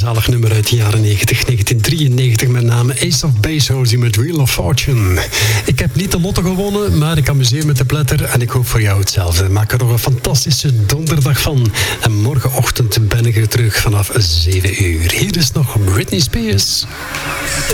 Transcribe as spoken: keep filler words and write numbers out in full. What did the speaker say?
Zalig nummer uit de jaren negentig, negentien drieënnegentig met name Ace of Base hoort u met Wheel of Fortune. Ik heb niet de lotto gewonnen, maar ik amuseer met de pletter en ik hoop voor jou hetzelfde. Maak er nog een fantastische donderdag van. En morgenochtend ben ik er terug vanaf zeven uur. Hier is nog Britney Spears.